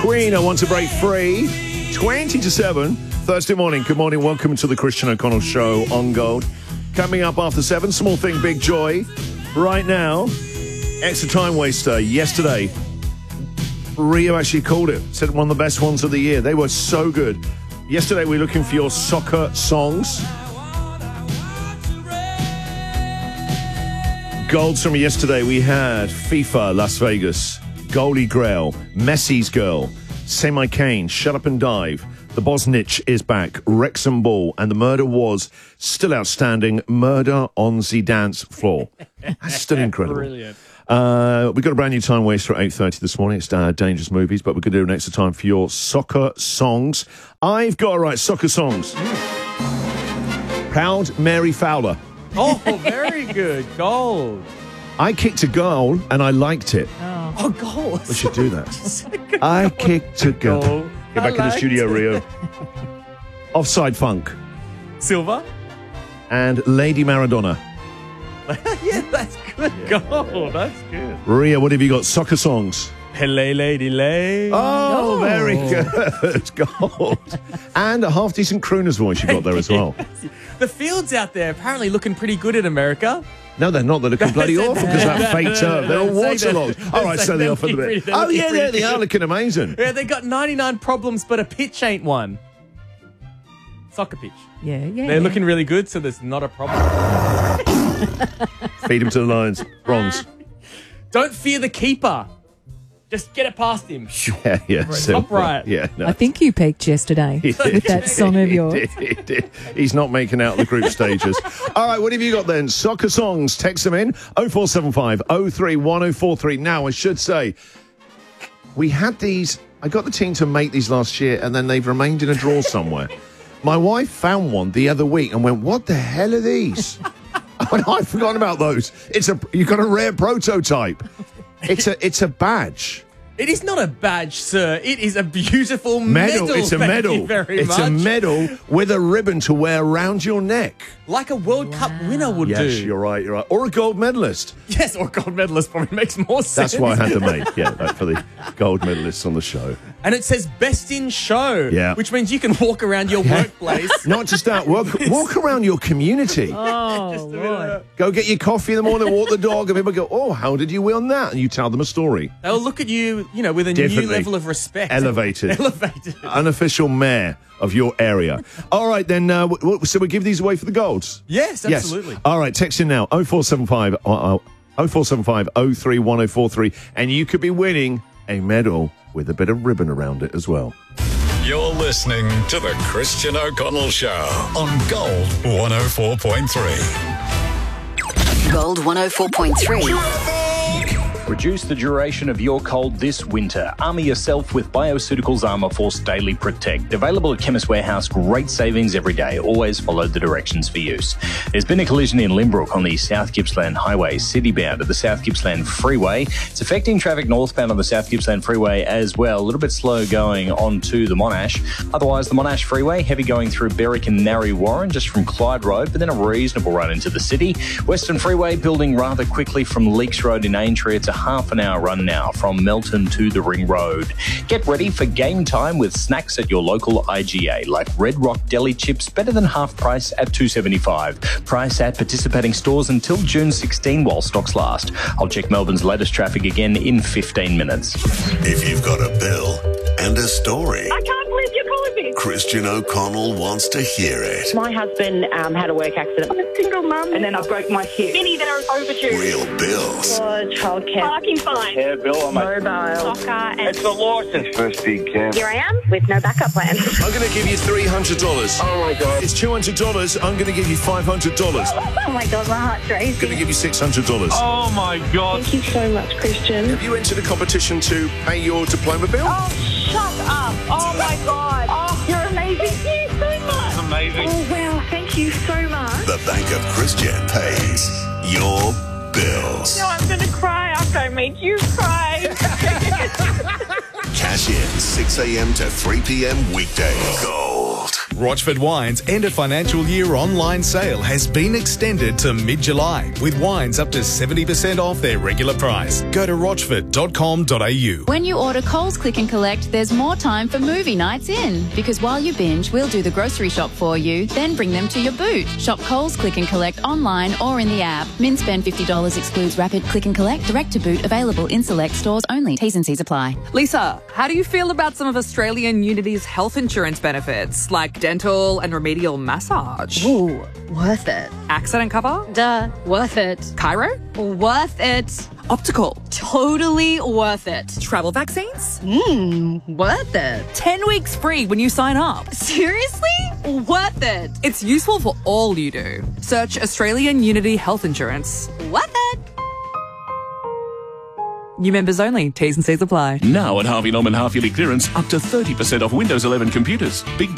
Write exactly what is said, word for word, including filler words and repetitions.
Queen, I Want to Break Free. twenty to seven, Thursday morning. Good morning. Welcome to the Christian O'Connell Show on Gold. Coming up after seven, Small Thing, Big Joy. Right now, Extra Time Waster. Yesterday, Rio actually called it. Said one of the best ones of the year. They were so good. Yesterday, we were looking for your soccer songs. Golds from yesterday, we had FIFA Las Vegas, Goldie Grail, Messi's Girl, Say My Kane, Shut Up and Dive, The Bosnich is back, Wrexham Ball, and The Murder Was still outstanding, Murder on the Dance Floor. That's still incredible. Brilliant. Uh, we've got a brand new time waster at eight thirty this morning. It's uh, Dangerous Movies, but we're going to do an extra time for your soccer songs. I've got to write soccer songs. Mm. Proud Mary Fowler. Oh, very good. Gold. I kicked a goal and I liked it. Oh, oh gold. We should do that. I kicked a goal. goal. Get back in the studio, Rio. Offside Funk. Silver. And Lady Maradona. Yeah, that's good. Yeah. Gold. That's good. Ria, what have you got? Soccer songs. Hello, lady, lay. Oh, oh, very good. Gold. And a half-decent crooner's voice you got there as well. The fields out there apparently looking pretty good in America. No, they're not. They're looking bloody awful because of that fake turf. They're all waterlogged. All right, so they're off a little bit. Oh, yeah, yeah, they are looking amazing. Yeah, they got ninety-nine problems, but a pitch ain't one. Soccer pitch. Yeah, yeah. They're looking really good, so there's not a problem. Feed him to the Lions. Bronze. Don't fear the keeper. Just get it past him. Yeah, yeah. Top right. Yeah, no. I think you peaked yesterday with that song of yours. He did, he did. He's not making out the group stages. All right, what have you got then? Soccer songs. Text them in. oh four seven five oh three one oh four three. Now, I should say, we had these. I got the team to make these last year, and then they've remained in a drawer somewhere. My wife found one the other week and went, "What the hell are these?" And I've forgotten about those. It's a. You've got a rare prototype. It's a. It's a badge. It is not a badge, sir. It is a beautiful medal. Medal. It's a Thank medal. you very it's much. a medal with a ribbon to wear around your neck. Like a World Cup winner would Yes, do. you're right. You're right. Or a gold medalist. Yes, or gold medalist probably makes more sense. That's why I had to make. Yeah, that for the gold medalists on the show. And it says best in show. Yeah. Which means you can walk around your workplace. Not just that. Walk, walk around your community. Oh, Just a bit Lord. of- Go get your coffee in the morning, walk the dog, and people go, "Oh, how did you win that?" And you tell them a story. They'll look at you, you know, with a Differently. new level of respect. Elevated. Elevated. Unofficial mayor of your area. All right, then. Uh, w- w- so we give these away for the golds. Yes, absolutely. Yes. All right, text in now. oh four seven five oh four seven five oh three one oh four three, and you could be winning a medal with a bit of ribbon around it as well. You're listening to the Christian O'Connell Show on Gold one oh four point three. Gold one oh four point three. Reduce the duration of your cold this winter. Armour yourself with Bioceuticals Armour Force Daily Protect. Available at Chemist Warehouse. Great savings every day. Always follow the directions for use. There's been a collision in Limbrook on the South Gippsland Highway, citybound at the South Gippsland Freeway. It's affecting traffic northbound on the South Gippsland Freeway as well. A little bit slow going onto the Monash. Otherwise, the Monash Freeway, heavy going through Berwick and Narre Warren, just from Clyde Road, but then a reasonable run into the city. Western Freeway building rather quickly from Leaks Road in Aintree. It's a half an hour run now from Melton to the Ring Road. Get ready for game time with snacks at your local I G A, like Red Rock Deli Chips, better than half price at two dollars seventy-five. Price at participating stores until June sixteenth while stocks last. I'll check Melbourne's latest traffic again in fifteen minutes. If you've got a bill and a story, I can't believe you're calling me. Christian O'Connell wants to hear it. My husband um, had a work accident. I'm a single mum. And then I broke my hip. Many that are overdue. Real bills. For childcare. Parking fine. Yeah, Bill, I'm a... Mobile. Soccer. And It's the license. First big camp. here I am with no backup plan. I'm going to give you three hundred dollars. Oh, my God. It's two hundred dollars. I'm going to give you five hundred dollars. I'm Oh my God, my heart's racing. going to give you six hundred dollars. Oh, my God. Thank you so much, Christian. Have you entered a competition to pay your diploma bill? Oh, shut up. Oh my God. Oh, you're amazing. Thank you so much. Amazing. Oh, wow. Thank you so much. The Bank of Christian pays your bills. No, I'm going to cry after I make you cry. Cash in six a.m. to three p.m. weekdays. Gold Rochford Wine's end of financial year online sale has been extended to mid-July, with wines up to seventy percent off their regular price. Go to rochford dot com dot a u. When you order Coles Click and Collect, there's more time for movie nights in. Because while you binge, we'll do the grocery shop for you, then bring them to your boot. Shop Coles Click and Collect online or in the app. Min spend fifty dollars excludes rapid click and collect, direct to boot, available in select stores only. T's and C's apply. Lisa, how do you feel about some of Australian Unity's health insurance benefits, like dental and remedial massage? Ooh, worth it. Accident cover? Duh, worth it. Chiro? Worth it. Optical? Totally worth it. Travel vaccines? Mmm, worth it. ten weeks free when you sign up. Seriously? Worth it. It's useful for all you do. Search Australian Unity Health Insurance. Worth it. New members only. T's and C's apply. Now at Harvey Norman half-yearly clearance, up to thirty percent off Windows eleven computers. Big